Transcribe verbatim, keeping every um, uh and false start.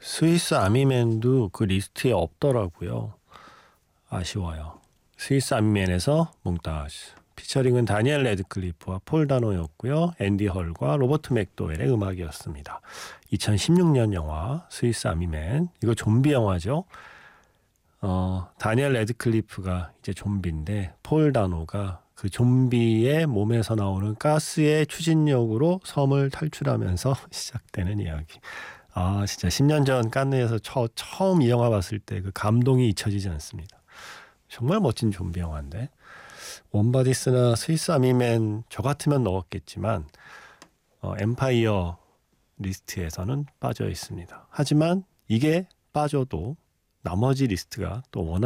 스위스 아미맨도 그 리스트에 없더라고요. 아쉬워요. 스위스 아미맨에서 몽타주. 피처링은 다니엘 레드클리프와 폴 다노였고요. 앤디 헐과 로버트 맥도웰의 음악이었습니다. 이천십육 년 영화 스위스 아미맨. 이거 좀비 영화죠. 어, 다니엘 레드클리프가 이제 좀비인데 폴 다노가 그 좀비의 몸에서 나오는 가스의 추진력으로 섬을 탈출하면서 시작되는 이야기. 아, 진짜 십 년 전 칸느에서 처, 처음 이 영화 봤을 때 그 감동이 잊혀지지 않습니다. 정말 멋진 좀비 영화인데 원바디스나 스위스 아미맨 저 같으면 넣었겠지만 어, 엠파이어 리스트에서는 빠져 있습니다. 하지만 이게 빠져도 나머지 리스트가 또 워낙